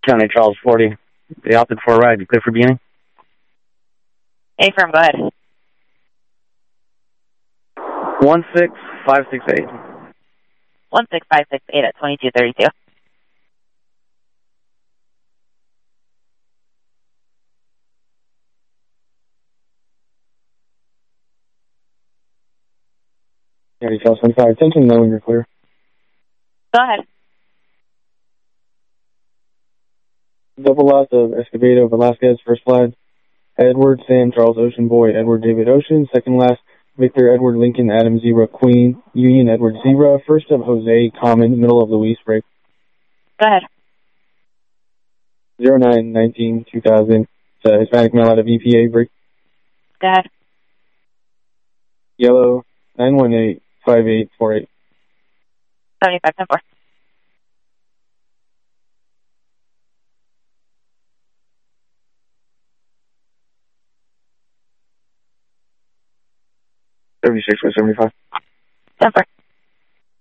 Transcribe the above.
County Charles 40. They opted for a ride. You clear for beginning? Hey, firm, go ahead. 16568. 16568 at 2232. County Charles 25. Attention, knowing you're clear. Go ahead. Double loss of Escobedo Velasquez, first flag. Edward Sam Charles Ocean Boy, Edward David Ocean, second last. Victor Edward Lincoln Adam Zebra Queen, Union Edward Zebra, first of Jose Common, middle of Luis break. Go ahead. 0919-2000. It's a Hispanic male out of EPA break. Go ahead. Yellow 918-5848. 7510-4. $36 by 75. 10-4.